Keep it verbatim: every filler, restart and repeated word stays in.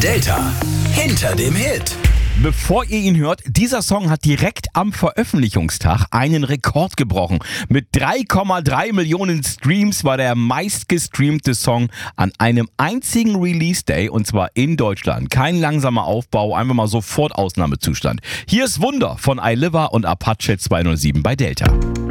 Delta hinter dem Hit. Bevor ihr ihn hört, dieser Song hat direkt am Veröffentlichungstag einen Rekord gebrochen. Mit drei Komma drei Millionen Streams war der meistgestreamte Song an einem einzigen Release-Day, und zwar in Deutschland. Kein langsamer Aufbau, einfach mal sofort Ausnahmezustand. Hier ist Wunder von iLiver und Apache zweihundertsieben bei Delta.